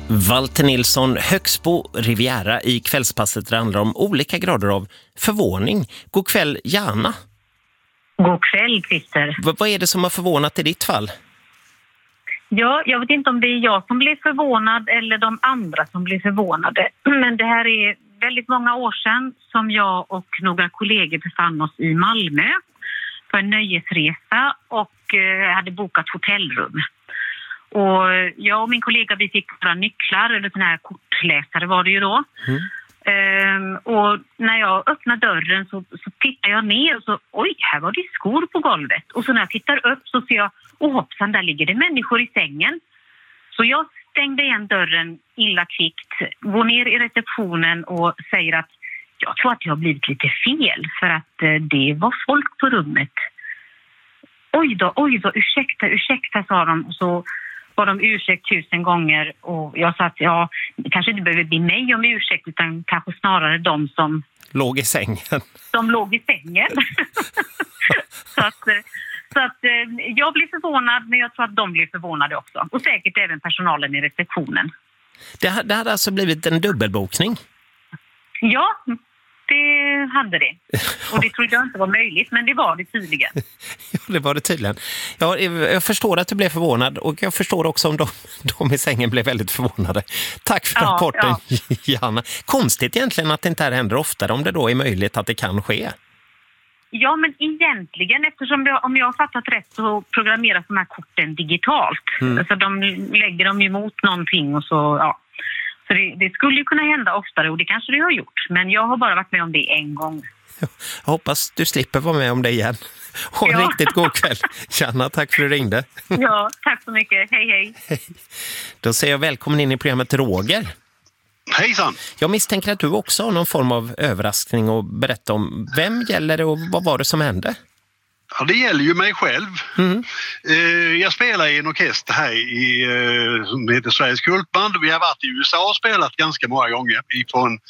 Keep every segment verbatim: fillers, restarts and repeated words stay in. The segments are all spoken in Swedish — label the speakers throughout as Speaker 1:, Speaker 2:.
Speaker 1: Walter Nilsson, Högsbo Riviera i kvällspasset. Det handlar om olika grader av förvåning. God kväll, Jana.
Speaker 2: God kväll, Christer.
Speaker 1: V- vad är det som har förvånat i ditt fall?
Speaker 2: Ja, jag vet inte om det är jag som blir förvånad eller de andra som blir förvånade. Men det här är väldigt många år sedan som jag och några kollegor befann oss i Malmö för en nöjesresa och eh, hade bokat hotellrum. Och jag och min kollega, vi fick våra nycklar, eller sån här kortläsare var det ju då. Mm. Um, och när jag öppnar dörren så, så tittar jag ner och så, oj, här var det skor på golvet. Och så när jag tittar upp så ser jag, åh hoppsan, där ligger det människor i sängen. Så jag stängde igen dörren illa kvickt, går ner i receptionen och säger att jag tror att jag har blivit lite fel för att uh, det var folk på rummet. Oj då, oj då, ursäkta, ursäkta, sa de. Och så var de ursäkt tusen gånger och jag sa att ja, det kanske inte behöver bli mig om ursäkt utan kanske snarare de som
Speaker 1: låg i sängen.
Speaker 2: De låg i sängen. så att, så att jag blir förvånad, men jag tror att de blir förvånade också. Och säkert även personalen i receptionen.
Speaker 1: Det, det hade alltså blivit en dubbelbokning?
Speaker 2: Ja, det hade det. Och det trodde jag inte var möjligt, men det var det tydligen.
Speaker 1: Ja, det var det tydligen. Ja, jag förstår att du blev förvånad och jag förstår också om de, de i sängen blev väldigt förvånade. Tack för ja, rapporten, ja. Jana. Konstigt egentligen att det inte här händer oftare, om det då är möjligt att det kan ske.
Speaker 2: Ja, men egentligen, eftersom jag, om jag har fattat rätt så programmeras de här korten digitalt. Mm. Alltså de lägger dem emot någonting och så, ja. Så det, det skulle ju kunna hända oftare och det kanske det har gjort. Men jag har bara varit med om det en gång.
Speaker 1: Jag hoppas du slipper vara med om det igen. Ha en ja. riktigt god kväll. Janna, tack för att du ringde.
Speaker 2: Ja, tack så mycket. Hej, hej.
Speaker 1: Hej. Då säger jag välkommen in i programmet Roger.
Speaker 3: Hejsan. Jag
Speaker 1: misstänker att du också har någon form av överraskning och berätta om vem gäller det och vad var det som hände?
Speaker 3: Ja, det gäller ju mig själv.
Speaker 1: Mm.
Speaker 3: Jag spelar i en orkester här i, som heter Sveriges Kultband. Vi har varit i U S A och spelat ganska många gånger på en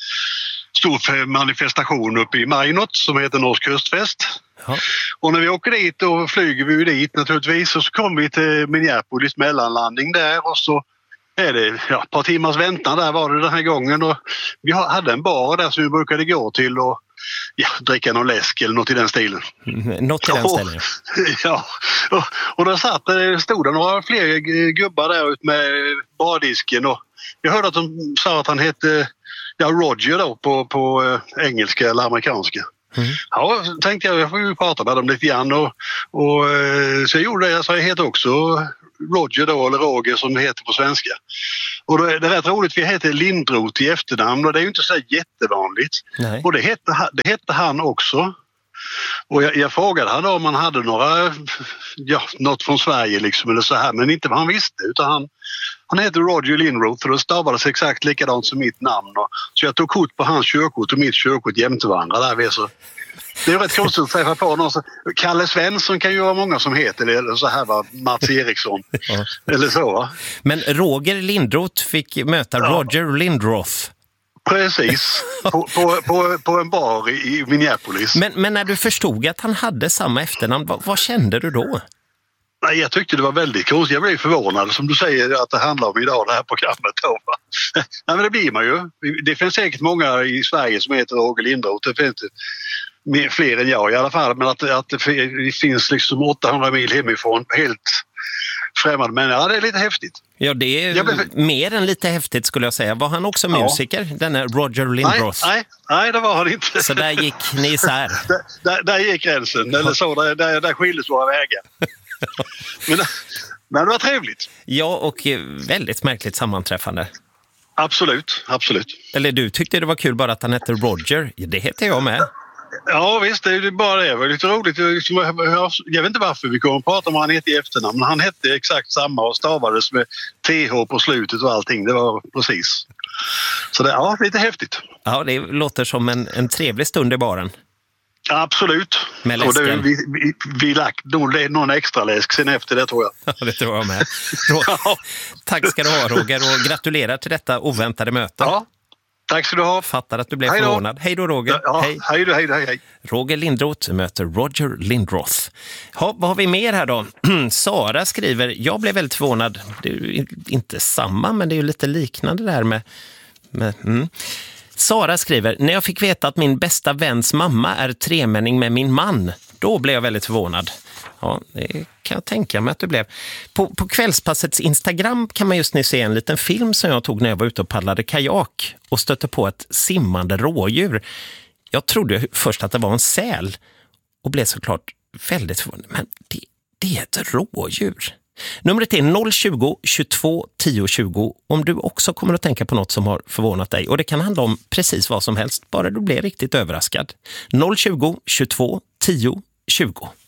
Speaker 3: stor manifestation uppe i Minot som heter Norsk Kustfest.
Speaker 1: Ja.
Speaker 3: Och när vi åker dit och flyger vi dit naturligtvis och så kommer vi till Minneapolis mellanlandning där och så är det ja, ett par timmars väntan där var det den här gången och vi hade en bar där som vi brukade gå till och ja, dricka någon läsk eller något i den stilen.
Speaker 1: Mm, något i den stilen.
Speaker 3: Ja, och, och då satt, stod det några fler gubbar där ut med bardisken och jag hörde att de sa att han hette ja, Roger då på, på engelska eller amerikanska.
Speaker 1: Mm.
Speaker 3: Ja, tänkte jag, jag får ju prata med dem lite grann och, och så jag gjorde det, jag sa jag heter också Roger då, eller Roger som det heter på svenska. Och då är det rätt roligt, vi heter Lindroth i efternamn och det är ju inte så jättevanligt.
Speaker 1: Nej.
Speaker 3: Och det hette, det hette han också. Och jag, jag frågade han om han hade några, ja, något från Sverige liksom eller så här, men inte vad han visste utan han, han heter Roger Lindroth och det stavades exakt likadant som mitt namn. Och, så jag tog kort på hans körkort och mitt körkort jämte varandra där vi så. Det är rätt konstigt att träffa på någon. Kalle Svensson kan ju vara många som heter det. Eller så här var Mats Eriksson.
Speaker 1: Ja.
Speaker 3: Eller så va?
Speaker 1: Men Roger Lindroth fick möta ja. Roger Lindroth.
Speaker 3: Precis. på, på, på, på en bar i Minneapolis.
Speaker 1: Men, men när du förstod att han hade samma efternamn, vad, vad kände du då?
Speaker 3: Nej, jag tyckte det var väldigt konstigt. Jag blev förvånad som du säger att det handlar om idag det här programmet. Då. Nej, men det blir man ju. Det finns säkert många i Sverige som heter Roger Lindroth. Det finns mer, fler än jag i alla fall. Men att, att det finns liksom åttahundra mil hemifrån helt främmande. Men ja, det är lite häftigt.
Speaker 1: Ja, det är blev... mer än lite häftigt skulle jag säga. Var han också musiker, ja. Denna Roger Lindroth?
Speaker 3: Nej, nej, nej, det var han inte.
Speaker 1: Så där gick ni isär?
Speaker 3: där, där, där gick gränsen. Eller så, där, där, där skildes våra vägar. men, men det var trevligt.
Speaker 1: Ja, och väldigt märkligt sammanträffande.
Speaker 3: Absolut, absolut.
Speaker 1: Eller du tyckte det var kul bara att han hette Roger. Det heter jag med.
Speaker 3: Ja visst, det är bara det. Det var lite roligt. Jag vet inte varför vi kommer att prata om vad han hette i efternamn. Men han hette exakt samma och stavades med T H på slutet och allting. Det var precis. Så det ja, lite häftigt.
Speaker 1: Ja, det låter som en, en trevlig stund i baren.
Speaker 3: Absolut.
Speaker 1: Med
Speaker 3: och det, vi vi, vi lagt någon, någon extra läsk sen efter det tror jag.
Speaker 1: Ja, det tror jag med. Ja. Tack ska du ha Roger och gratulerar till detta oväntade möte.
Speaker 3: Ja, Tack ska du ha.
Speaker 1: Fattar att du blev
Speaker 3: hej då.
Speaker 1: förvånad. Hej då, Roger.
Speaker 3: Ja,
Speaker 1: hej.
Speaker 3: Hej då, hej då, hej.
Speaker 1: Roger Lindroth möter Roger Lindroth. Ja, vad har vi mer här då? Sara skriver, jag blev väldigt förvånad. Det är ju inte samma, men det är ju lite liknande där med... med mm. Sara skriver, när jag fick veta att min bästa väns mamma är tremänning med min man, då blev jag väldigt förvånad. Ja, det kan jag tänka mig att du blev. På, på Kvällspassets Instagram kan man just nu se en liten film som jag tog när jag var ute och paddlade kajak och stötte på ett simmande rådjur. Jag trodde först att det var en säl och blev såklart väldigt förvånad. Men det, det är ett rådjur. Numret är noll tjugo, tjugotvå, tio tjugo om du också kommer att tänka på något som har förvånat dig. Och det kan handla om precis vad som helst, bara du blir riktigt överraskad. noll tjugo, tjugotvå, tio tjugo.